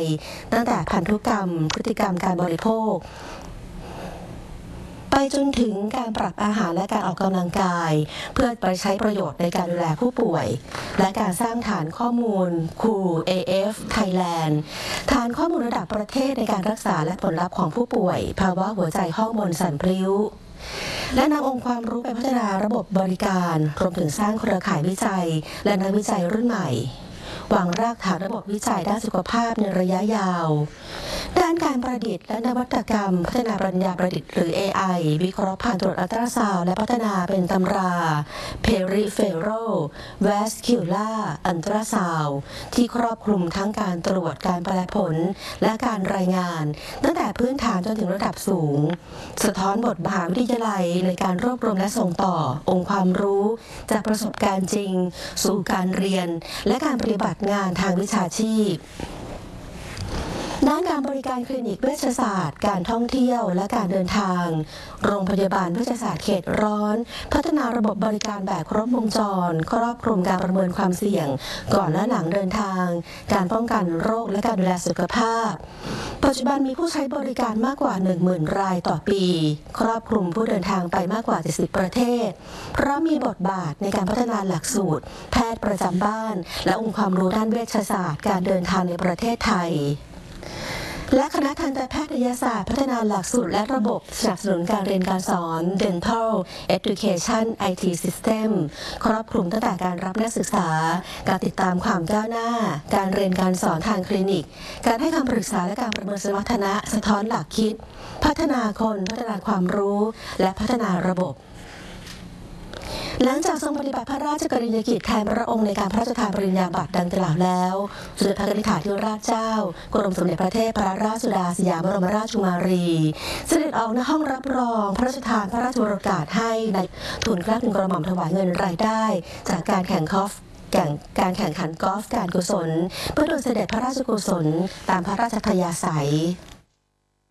ตั้งแต่พันธุกรรมพฤติกรรมการบริโภคไปจนถึงการปรับอาหารและการออกกำลังกายเพื่อไปใช้ประโยชน์ในการดูแลผู้ป่วยและการสร้างฐานข้อมูล CUAF Thailand ฐานข้อมูลระดับประเทศในการรักษาและผลลัพธ์ของผู้ป่วยภาวะหัวใจฮอร์โมนสั่นพลิ้วและนำองค์ความรู้ไปพัฒนาระบบบริการรวมถึงสร้างเครือข่ายวิจัยและนักวิจัยรุ่นใหม่วางรากฐานระบบวิจัยด้านสุขภาพในระยะยาวด้านการประดิษฐ์และนวัตกรรมพัฒนาปัญญาประดิษฐ์หรือ AI วิเคราะห์ผ่านตรวจอัลตราซาวด์และพัฒนาเป็นตำรา Peripheral Vascular Ultrasound ที่ครอบคลุมทั้งการตรวจการแปลผลและการรายงานตั้งแต่พื้นฐานจนถึงระดับสูงสะท้อนบทมหาวิทยาลัยในการรวบรวมและส่งต่อองค์ความรู้จากประสบการณ์จริงสู่การเรียนและการปฏิบัติงานทางวิชาชีพด้านการบริการคลินิกเวชศาสตร์การท่องเที่ยวและการเดินทางโรงพยาบาลเวชศาสตร์เขตร้อนพัฒนาระบบบริการแบบครบวงจรครอบคลุมการประเมินความเสี่ยงก่อนและหลังเดินทางการป้องกันโรคและการดูแลสุขภาพปัจจุบันมีผู้ใช้บริการมากกว่า 10,000 รายต่อปีครอบคลุมผู้เดินทางไปมากกว่า70ประเทศเพราะมีบทบาทในการพัฒนาหลักสูตรแพทย์ประจำบ้านและองค์ความรู้ด้านเวชศาสตร์การเดินทางในประเทศไทยและคณะทันตแพทยศาสตร์พัฒนาหลักสูตรและระบบสนับสนุนการเรียนการสอน Dental Education IT System ครอบคลุมตั้งแต่การรับนักศึกษาการติดตามความก้าวหน้าการเรียนการสอนทางคลินิกการให้คำปรึกษาและการประเมินสมรรถนะสะท้อนหลักคิดพัฒนาคนพัฒนาความรู้และพัฒนาระบบหลังจากทรงปฏิบัติพระราชกรณียกิจแทนพระองค์ในการพระราชทานปริญญาบัตรดังกล่าวแล้วสมเด็จพระนิธิธิราชเจ้ากรมสมเด็จพระเทพรัตนราชสุดาสยามบรมราชกุมารีเสด็จออกณห้องรับรองพระราชทานพระราชโองการให้ในทุนเกล้าทุนกระหม่อมถวายเงินรายได้จากการแข่งขันกอล์ฟการกุศลเพื่อโดยเสด็จพระราชกุศลตามพระราชทยาศัย